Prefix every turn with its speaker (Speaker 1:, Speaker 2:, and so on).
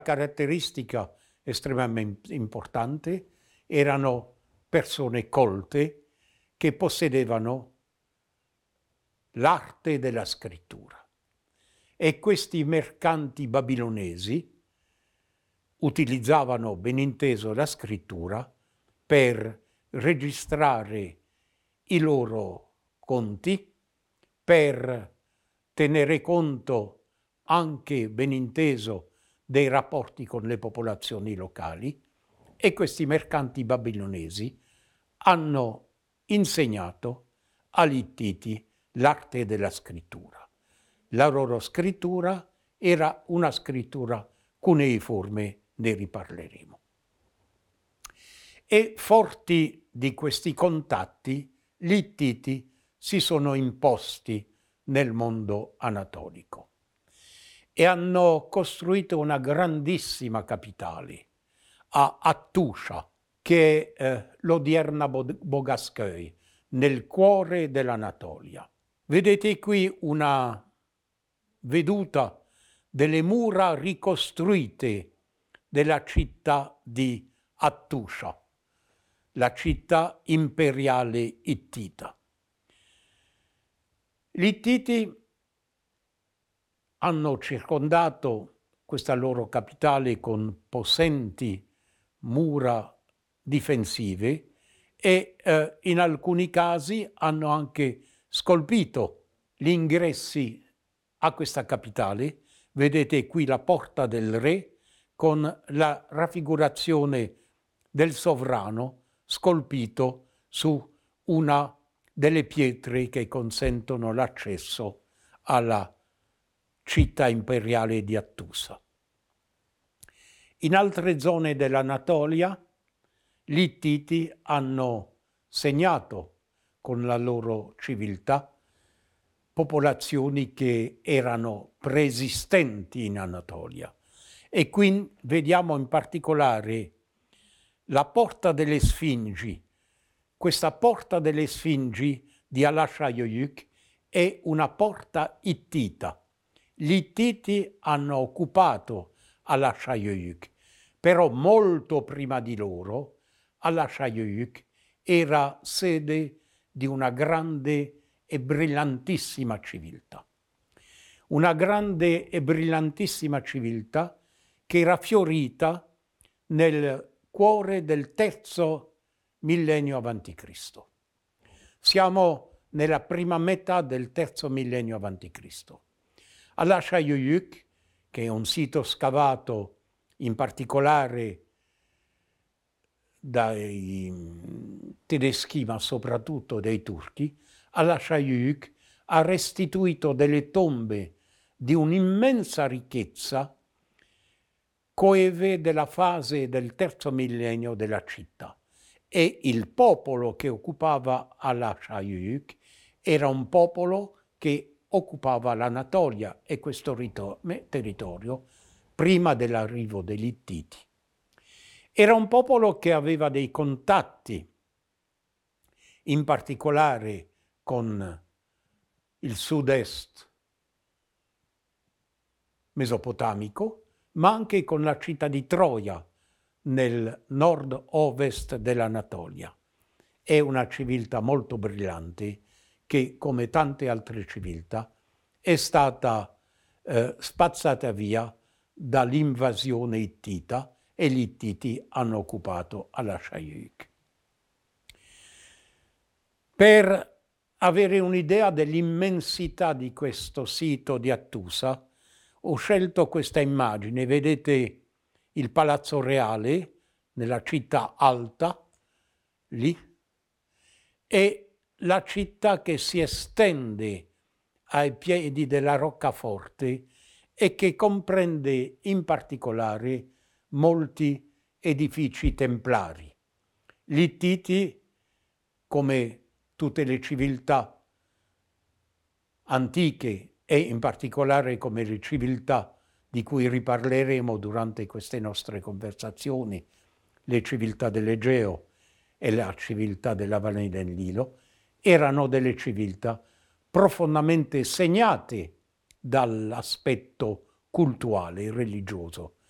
Speaker 1: caratteristica estremamente importante, erano persone colte che possedevano l'arte della scrittura. E questi mercanti babilonesi utilizzavano, ben inteso, la scrittura per registrare i loro conti, per tenere conto anche, ben inteso, dei rapporti con le popolazioni locali, e questi mercanti babilonesi hanno insegnato agli Ittiti l'arte della scrittura. La loro scrittura era una scrittura cuneiforme, ne riparleremo. E forti di questi contatti, gli Ittiti si sono imposti nel mondo anatolico e hanno costruito una grandissima capitale a Hattusha, che è l'odierna Bogaskøy, nel cuore dell'Anatolia. Vedete qui una veduta delle mura ricostruite della città di Hattusha, la città imperiale ittita. Gli Ittiti hanno circondato questa loro capitale con possenti mura difensive e in alcuni casi hanno anche scolpito gli ingressi a questa capitale. Vedete qui la Porta del Re con la raffigurazione del sovrano scolpito su una delle pietre che consentono l'accesso alla città imperiale di Hattusa. In altre zone dell'Anatolia gli Ittiti hanno segnato con la loro civiltà popolazioni che erano preesistenti in Anatolia. E qui vediamo in particolare la Porta delle Sfingi. Questa Porta delle Sfingi di Alaşajöjük è una porta ittita. Gli Ittiti hanno occupato Alaşajöjük, però molto prima di loro Alaşajöjük era sede di una grande e brillantissima civiltà. Una grande e brillantissima civiltà che era fiorita nel cuore del terzo millennio avanti Cristo. Siamo nella prima metà del terzo millennio avanti Cristo. Alaşajöjük, che è un sito scavato in particolare dai tedeschi, ma soprattutto dai turchi, Alaşajöjük ha restituito delle tombe di un'immensa ricchezza coeve della fase del terzo millennio della città. E il popolo che occupava Alaşajöjük era un popolo che occupava l'Anatolia e questo territorio prima dell'arrivo degli Ittiti. Era un popolo che aveva dei contatti, in particolare con il sud-est mesopotamico, ma anche con la città di Troia, nel nord-ovest dell'Anatolia. È una civiltà molto brillante che, come tante altre civiltà, è stata spazzata via dall'invasione ittita e gli Ittiti hanno occupato Alaşajöjük. Per avere un'idea dell'immensità di questo sito di Hattusa, ho scelto questa immagine. Vedete il Palazzo Reale nella città alta, lì, e la città che si estende ai piedi della roccaforte e che comprende in particolare molti edifici templari. Gli Ittiti, come tutte le civiltà antiche e in particolare come le civiltà di cui riparleremo durante queste nostre conversazioni, le civiltà dell'Egeo e la civiltà della Valle del Nilo, erano delle civiltà profondamente segnate dall'aspetto cultuale e religioso